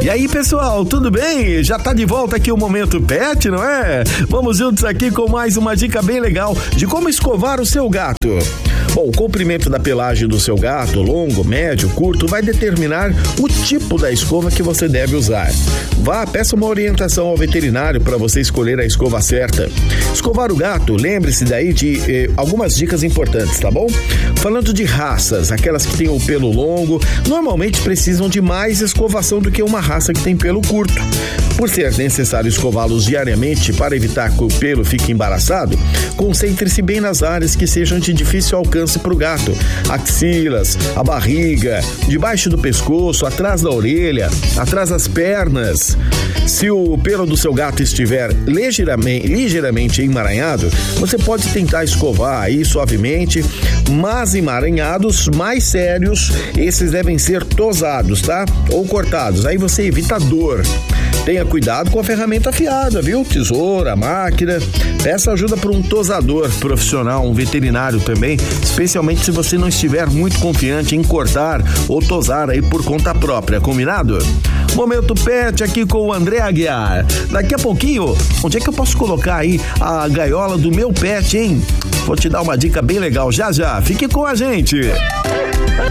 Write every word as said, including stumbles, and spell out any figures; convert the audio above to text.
E aí, pessoal, tudo bem? Já tá de volta aqui o Momento Pet, não é? Vamos juntos aqui com mais uma dica bem legal de como escovar o seu gato. Bom, o comprimento da pelagem do seu gato, longo, médio, curto, vai determinar o tipo da escova que você deve usar. Vá, peça uma orientação ao veterinário para você escolher a escova certa. Escovar o gato, lembre-se daí de eh, algumas dicas importantes, tá bom? Falando de raças, aquelas que têm o pelo longo, normalmente precisam de mais escovação do que uma raça que tem pelo curto. Por ser necessário escová-los diariamente para evitar que o pelo fique embaraçado, concentre-se bem nas áreas que sejam de difícil alcance para o gato. Axilas, a barriga, debaixo do pescoço, atrás da orelha, atrás das pernas. Se o pelo do seu gato estiver ligeiramente, ligeiramente emaranhado, você pode tentar escovar aí suavemente, mas emaranhados mais sérios, esses devem ser tosados, tá? Ou cortados, aí você evita dor. Tenha cuidado com a ferramenta afiada, viu? Tesoura, máquina. Peça ajuda para um tosador profissional, um veterinário também, especialmente se você não estiver muito confiante em cortar ou tosar aí por conta própria, combinado? Momento Pet aqui com o André Aguiar. Daqui a pouquinho, onde é que eu posso colocar aí a gaiola do meu pet, hein? Vou te dar uma dica bem legal já já. Fique com a gente.